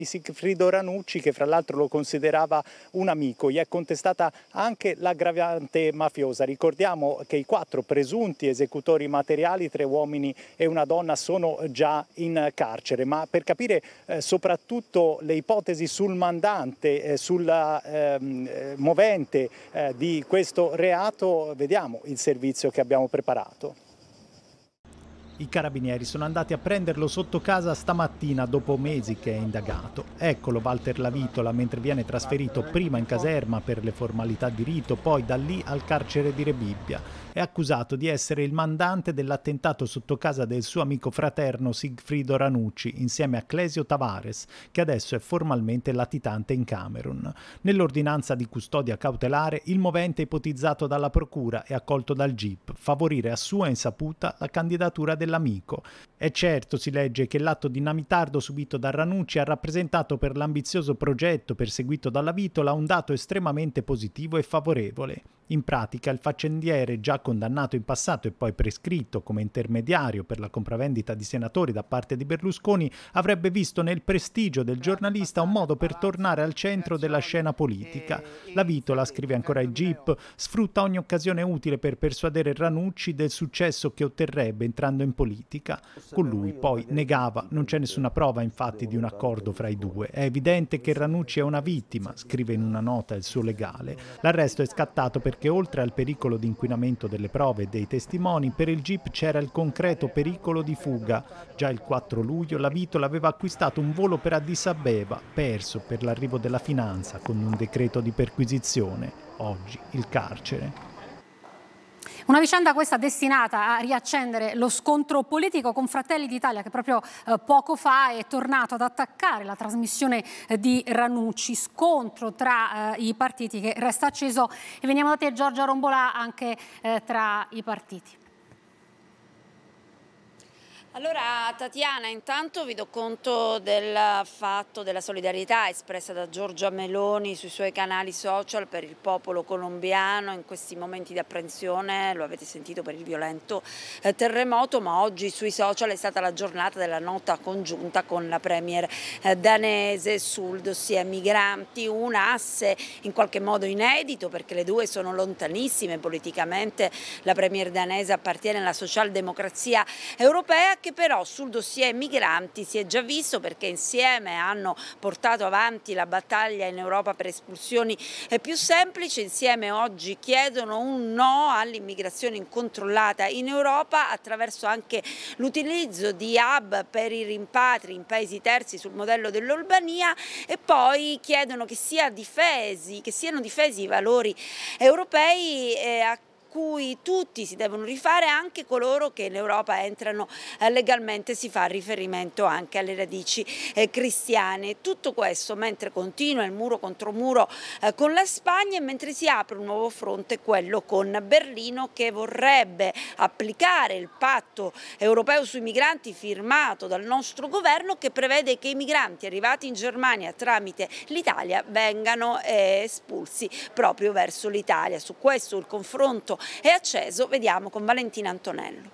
Sigfrido Ranucci, che fra l'altro lo considerava un amico. Gli è contestata anche l'aggravante mafiosa. Ricordiamo che i 4 presunti esecutori materiali, 3 uomini e una donna, sono già in carcere. Ma per capire soprattutto le ipotesi sul mandante, sulla movente di questo reato, vediamo il servizio che abbiamo preparato. I carabinieri sono andati a prenderlo sotto casa stamattina dopo mesi che è indagato. Eccolo Walter Lavitola mentre viene trasferito prima in caserma per le formalità di rito, poi da lì al carcere di Rebibbia. È accusato di essere il mandante dell'attentato sotto casa del suo amico fraterno Sigfrido Ranucci insieme a Clesio Tavares, che adesso è formalmente latitante in Camerun. Nell'ordinanza di custodia cautelare il movente è ipotizzato dalla procura e accolto dal GIP, favorire a sua insaputa la candidatura dell'amico. È certo, si legge, che l'atto dinamitardo subito da Ranucci ha rappresentato per l'ambizioso progetto perseguito dalla Vitola un dato estremamente positivo e favorevole. In pratica il faccendiere, già condannato in passato e poi prescritto come intermediario per la compravendita di senatori da parte di Berlusconi, avrebbe visto nel prestigio del giornalista un modo per tornare al centro della scena politica. La Vitola, scrive ancora il GIP, sfrutta ogni occasione utile per persuadere Ranucci del successo che otterrebbe entrando in politica. Con lui poi negava, non c'è nessuna prova infatti di un accordo fra i due. È evidente che Ranucci è una vittima, scrive in una nota il suo legale. L'arresto è scattato perché oltre al pericolo di inquinamento delle prove e dei testimoni, per il GIP c'era il concreto pericolo di fuga. Già il 4 luglio la Vitola aveva acquistato un volo per Addis Abeba, perso per l'arrivo della finanza con un decreto di perquisizione. Oggi il carcere. Una vicenda questa destinata a riaccendere lo scontro politico con Fratelli d'Italia, che proprio poco fa è tornato ad attaccare la trasmissione di Ranucci. Scontro tra i partiti che resta acceso, e veniamo da te, Giorgia Rombolà, anche tra i partiti. Allora Tatiana, intanto vi do conto del fatto della solidarietà espressa da Giorgia Meloni sui suoi canali social per il popolo colombiano in questi momenti di apprensione, lo avete sentito, per il violento terremoto, ma oggi sui social è stata la giornata della nota congiunta con la premier danese sul dossier migranti, un asse in qualche modo inedito perché le due sono lontanissime politicamente. La premier danese appartiene alla socialdemocrazia europea, che però sul dossier migranti si è già visto perché insieme hanno portato avanti la battaglia in Europa per espulsioni più semplici, insieme oggi chiedono un no all'immigrazione incontrollata in Europa attraverso anche l'utilizzo di hub per i rimpatri in paesi terzi sul modello dell'Albania, e poi chiedono che siano difesi i valori europei a cui tutti si devono rifare, anche coloro che in Europa entrano legalmente. Si fa riferimento anche alle radici cristiane. Tutto questo mentre continua il muro contro muro con la Spagna e mentre si apre un nuovo fronte, quello con Berlino, che vorrebbe applicare il patto europeo sui migranti firmato dal nostro governo, che prevede che i migranti arrivati in Germania tramite l'Italia vengano espulsi proprio verso l'Italia. Su questo il confronto è acceso, vediamo con Valentina Antonello.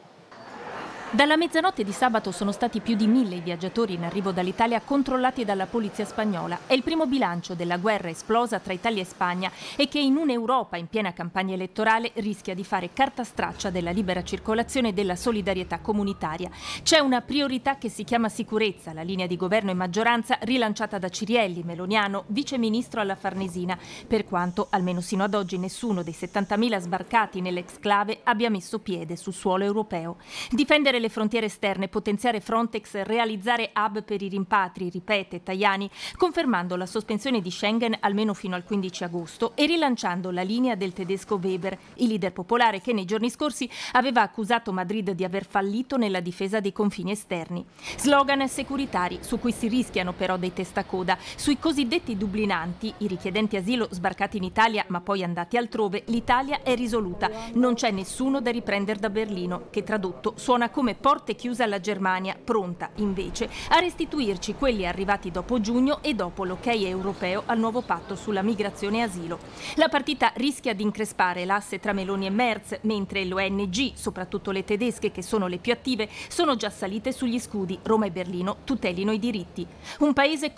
Dalla mezzanotte di sabato sono stati più di 1000 i viaggiatori in arrivo dall'Italia controllati dalla polizia spagnola. È il primo bilancio della guerra esplosa tra Italia e Spagna e che in un'Europa in piena campagna elettorale rischia di fare carta straccia della libera circolazione e della solidarietà comunitaria. C'è una priorità che si chiama sicurezza, la linea di governo e maggioranza rilanciata da Cirielli, Meloniano, vice ministro alla Farnesina, per quanto almeno sino ad oggi nessuno dei 70.000 sbarcati nell'exclave abbia messo piede sul suolo europeo. Difendere le frontiere esterne, potenziare Frontex, realizzare hub per i rimpatri, ripete Tajani, confermando la sospensione di Schengen almeno fino al 15 agosto e rilanciando la linea del tedesco Weber, il leader popolare che nei giorni scorsi aveva accusato Madrid di aver fallito nella difesa dei confini esterni. Slogan securitari, su cui si rischiano però dei testacoda. Sui cosiddetti dublinanti, i richiedenti asilo sbarcati in Italia ma poi andati altrove, l'Italia è risoluta. Non c'è nessuno da riprendere da Berlino, che tradotto suona come porte chiuse alla Germania, pronta invece a restituirci quelli arrivati dopo giugno e dopo l'ok europeo al nuovo patto sulla migrazione e asilo. La partita rischia di increspare l'asse tra Meloni e Merz, mentre le ONG, soprattutto le tedesche che sono le più attive, sono già salite sugli scudi. Roma e Berlino tutelino i diritti. Un paese